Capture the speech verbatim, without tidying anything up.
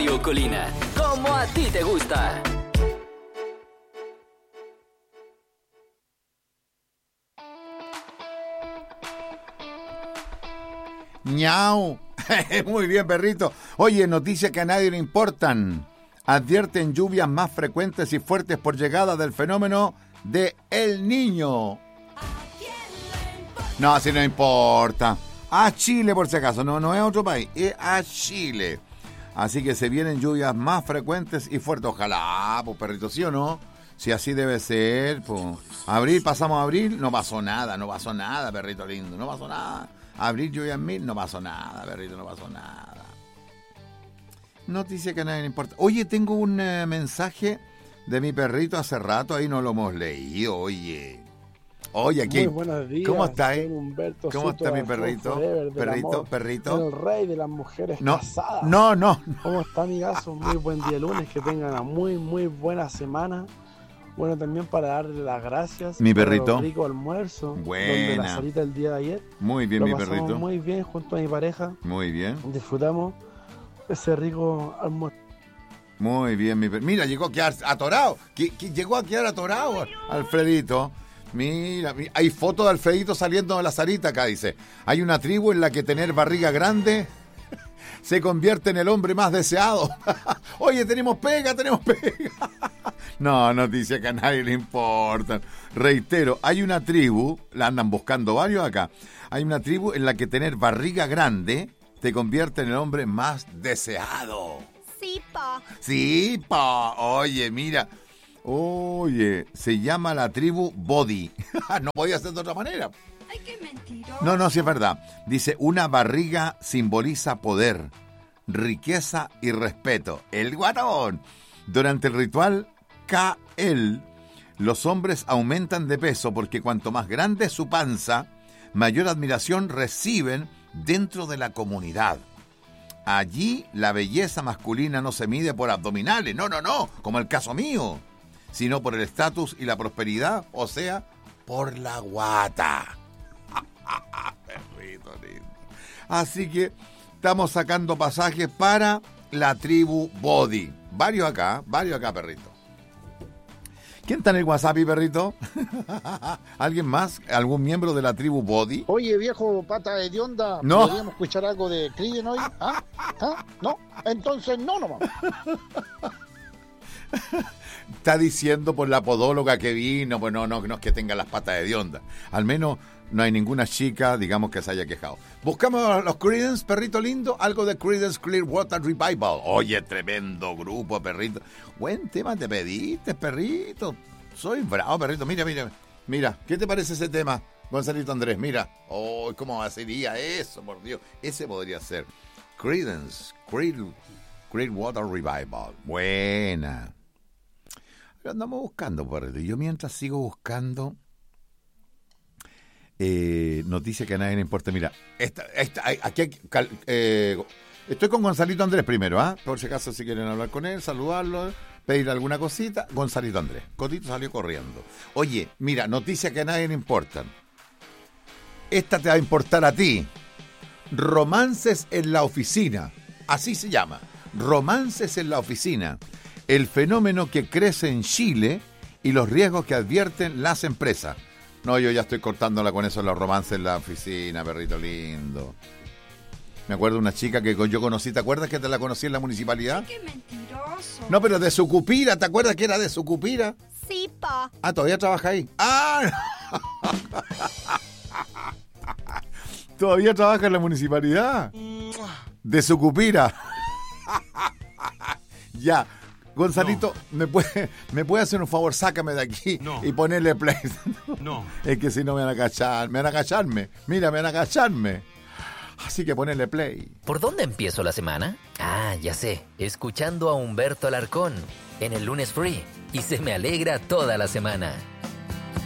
Radio Colina, como a ti te gusta. Ñau. Muy bien, perrito. Oye, noticias que a nadie le importan. Advierten lluvias más frecuentes y fuertes por llegada del fenómeno de El Niño. No, así no importa. A Chile, por si acaso. No, no es otro país. Es a Chile. Así que se vienen lluvias más frecuentes y fuertes. Ojalá, pues, perrito, ¿sí o no? Si así debe ser, pues. Abril, pasamos a abril, no pasó nada, no pasó nada, perrito lindo. No pasó nada. Abril, lluvias mil, no pasó nada, perrito, no pasó nada. Noticia que a nadie le importa. Oye, tengo un eh, mensaje de mi perrito hace rato, ahí no lo hemos leído, oye. Oye, aquí. Muy buenos días. ¿Cómo está, eh? Humberto ¿Cómo Soto, está mi perrito? Forever, Perrito, amor, perrito. El rey de las mujeres no, casadas. No, no. ¿Cómo está, amigazo? Muy buen día lunes, que tengan una muy, muy buena semana. Bueno, también para darle las gracias. Mi perrito. Por el rico almuerzo. Buena. Donde la salita el día de ayer. Muy bien, lo mi pasamos perrito. Muy bien junto a mi pareja. Muy bien. Disfrutamos ese rico almuerzo. Muy bien, mi perrito. Mira, llegó a quedar atorado. Que, que llegó a quedar atorado, Alfredito. Mira, mira, hay fotos de Alfredito saliendo de la Sarita acá, dice. Hay una tribu en la que tener barriga grande se convierte en el hombre más deseado. Oye, tenemos pega, tenemos pega. No, noticia que a nadie le importa. Reitero, hay una tribu, la andan buscando varios acá. Hay una tribu en la que tener barriga grande te convierte en el hombre más deseado. Sí, pa. Sí, pa. Oye, mira. Oye, se llama la tribu Body. No podía ser de otra manera. Ay, qué mentiroso. No, no, sí es verdad. Dice, una barriga simboliza poder, riqueza y respeto. El guatón. Durante el ritual K L, los hombres aumentan de peso porque cuanto más grande es su panza, mayor admiración reciben dentro de la comunidad. Allí la belleza masculina no se mide por abdominales, no, no, no, como el caso mío, sino por el estatus y la prosperidad, o sea, por la guata. Perrito lindo. Así que estamos sacando pasajes para la tribu Body. Varios acá, varios acá, perrito. ¿Quién está en el WhatsApp, perrito? ¿Alguien más? ¿Algún miembro de la tribu Body? Oye, viejo pata de onda, no. ¿Podríamos escuchar algo de Creedence hoy? ¿Ah? ¿Ah? ¿No? Entonces no, nomás. Está diciendo por la podóloga que vino, pues no, no, no es que tenga las patas de onda. Al menos no hay ninguna chica, digamos, que se haya quejado. Buscamos a los Creedence, perrito lindo, algo de Creedence Clearwater Revival. Oye, tremendo grupo, perrito. Buen tema te pediste, perrito. Soy bravo, perrito. Mira, mira, mira. ¿Qué te parece ese tema, Gonzalito Andrés? Mira. Oh, ¿cómo sería eso, por Dios? Ese podría ser Creedence Clearwater Revival. Buena. Andamos buscando, perrito. Yo mientras sigo buscando eh, noticia que a nadie le importa. Mira, esta, esta, aquí eh, estoy con Gonzalito Andrés primero, ¿ah? ¿eh? Por si acaso si quieren hablar con él, saludarlo, pedirle alguna cosita. Gonzalito Andrés. Cotito salió corriendo. Oye, mira, noticia que a nadie le importa. Esta te va a importar a ti. Romances en la oficina. Así se llama. Romances en la oficina. El fenómeno que crece en Chile y los riesgos que advierten las empresas. No, yo ya estoy cortándola con eso, los romances en la oficina, perrito lindo. Me acuerdo de una chica que yo conocí, ¿te acuerdas que te la conocí en la municipalidad? Qué mentiroso. No, pero de Sucupira, ¿te acuerdas que era de Sucupira? Sí, pa. Ah, ¿todavía trabaja ahí? ¡Ah! ¿Todavía trabaja en la municipalidad? De Sucupira. Ya. Gonzalito, no. ¿me, puede, ¿me puede hacer un favor? Sácame de aquí no. y ponerle play. No. Es que si no me van a cachar, me van a cacharme. Mira, me van a cacharme. Así que ponerle play. ¿Por dónde empiezo la semana? Ah, ya sé. Escuchando a Humberto Alarcón en el Lunes Free. Y se me alegra toda la semana.